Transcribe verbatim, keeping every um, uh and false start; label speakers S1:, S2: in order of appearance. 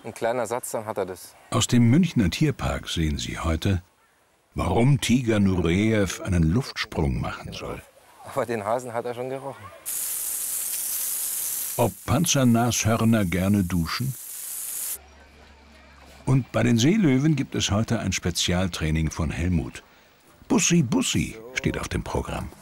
S1: ein kleiner Satz, dann hat er das.
S2: Aus dem Münchner Tierpark sehen Sie heute, warum Tiger Nureyev einen Luftsprung machen soll.
S1: Aber den Hasen hat er schon gerochen.
S2: Ob Panzernashörner gerne duschen? Und bei den Seelöwen gibt es heute ein Spezialtraining von Helmut. Bussi Bussi steht auf dem Programm.